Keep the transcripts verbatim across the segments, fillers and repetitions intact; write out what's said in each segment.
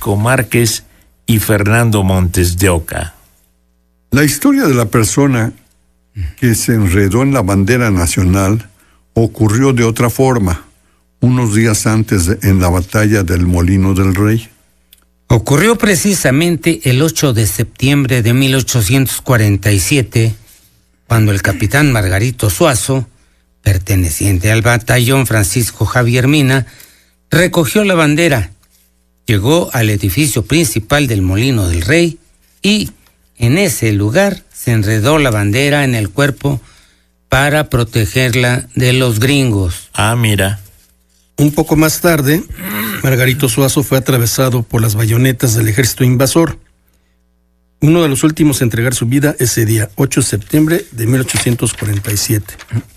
Francisco Márquez y Fernando Montes de Oca. La historia de la persona que se enredó en la bandera nacional ocurrió de otra forma, unos días antes de, en la batalla del Molino del Rey. Ocurrió precisamente el ocho de septiembre de mil ochocientos cuarenta y siete, cuando el capitán Margarito Zuazo, perteneciente al batallón Francisco Javier Mina, recogió la bandera, llegó al edificio principal del Molino del Rey y, en ese lugar, se enredó la bandera en el cuerpo para protegerla de los gringos. Ah, mira. Un poco más tarde, Margarito Zuazo fue atravesado por las bayonetas del ejército invasor. Uno de los últimos a entregar su vida ese día, ocho de septiembre de mil ochocientos cuarenta y siete.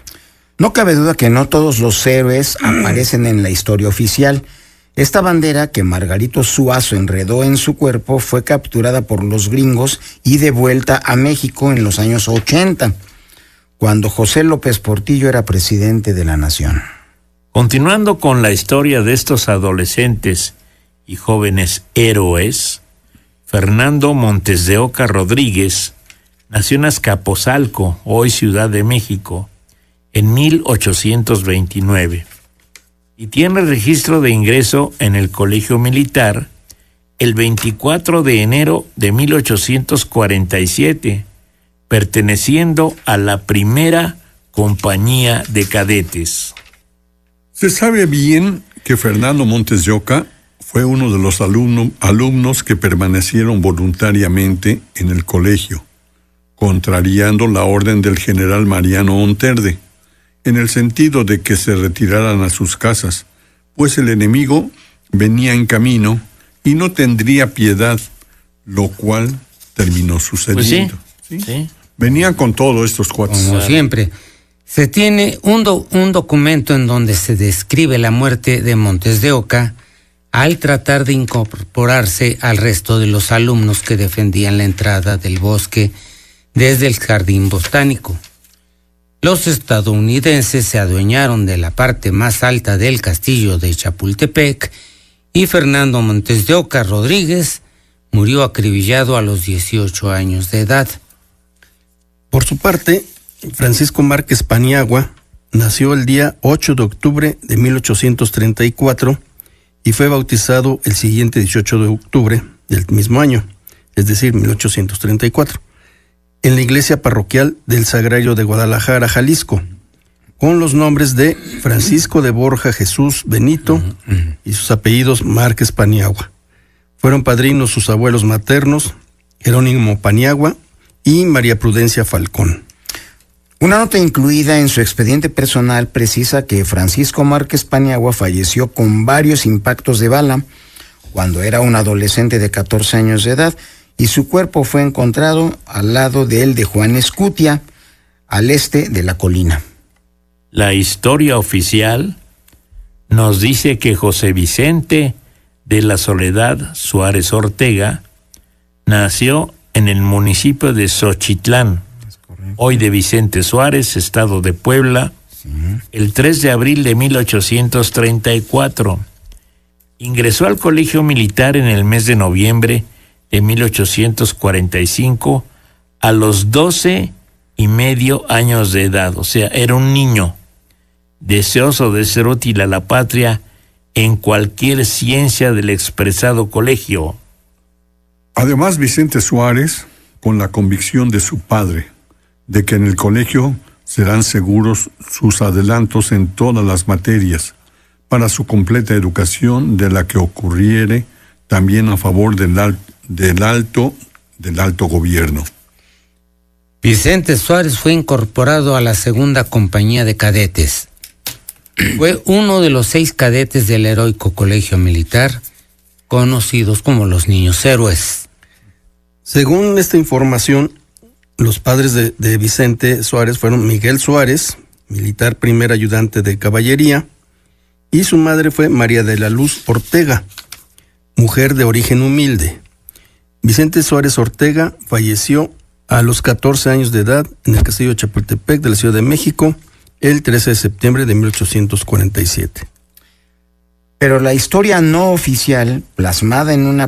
No cabe duda que no todos los héroes aparecen en la historia oficial. Esta bandera que Margarito Zuazo enredó en su cuerpo fue capturada por los gringos y devuelta a México en los años ochenta, cuando José López Portillo era presidente de la nación. Continuando con la historia de estos adolescentes y jóvenes héroes, Fernando Montes de Oca Rodríguez nació en Azcapotzalco, hoy Ciudad de México, en mil ochocientos veintinueve, y tiene registro de ingreso en el Colegio Militar el veinticuatro de enero de mil ochocientos cuarenta y siete, perteneciendo a la primera compañía de cadetes. Se sabe bien que Fernando Montes de Oca fue uno de los alumno, alumnos que permanecieron voluntariamente en el colegio, contrariando la orden del general Mariano Monterde, en el sentido de que se retiraran a sus casas, pues el enemigo venía en camino y no tendría piedad, lo cual terminó sucediendo. Pues sí, ¿sí? ¿Sí? Venían con todo estos cuates. Como siempre. Se tiene un, do, un documento en donde se describe la muerte de Montes de Oca al tratar de incorporarse al resto de los alumnos que defendían la entrada del bosque desde el jardín botánico. Los estadounidenses se adueñaron de la parte más alta del castillo de Chapultepec y Fernando Montes de Oca Rodríguez murió acribillado a los dieciocho años de edad. Por su parte, Francisco Márquez Paniagua nació el día ocho de octubre de mil ochocientos treinta y cuatro y fue bautizado el siguiente dieciocho de octubre del mismo año, es decir, mil ochocientos treinta y cuatro, en la iglesia parroquial del Sagrario de Guadalajara, Jalisco, con los nombres de Francisco de Borja Jesús Benito y sus apellidos Márquez Paniagua. Fueron padrinos sus abuelos maternos, Jerónimo Paniagua y María Prudencia Falcón. Una nota incluida en su expediente personal precisa que Francisco Márquez Paniagua falleció con varios impactos de bala cuando era un adolescente de catorce años de edad y su cuerpo fue encontrado al lado del de Juan Escutia, al este de la colina. La historia oficial nos dice que José Vicente de la Soledad Suárez Ortega nació en el municipio de Xochitlán, hoy de Vicente Suárez, estado de Puebla, sí. el tres de abril de mil ochocientos treinta y cuatro. Ingresó al colegio militar en el mes de noviembre de mil ochocientos cuarenta y cinco a los doce y medio años de edad, o sea, era un niño deseoso de ser útil a la patria en cualquier ciencia del expresado colegio. Además, Vicente Suárez, con la convicción de su padre, de que en el colegio serán seguros sus adelantos en todas las materias, para su completa educación de la que ocurriere también a favor del, al, del alto del alto gobierno. Vicente Suárez fue incorporado a la segunda compañía de cadetes. Fue uno de los seis cadetes del heroico colegio militar, conocidos como los Niños Héroes. Según esta información, los padres de, de Vicente Suárez fueron Miguel Suárez, militar primer ayudante de caballería, y su madre fue María de la Luz Ortega, mujer de origen humilde. Vicente Suárez Ortega falleció a los catorce años de edad en el castillo de Chapultepec de la Ciudad de México el trece de septiembre de mil ochocientos cuarenta y siete. Pero la historia no oficial, plasmada en una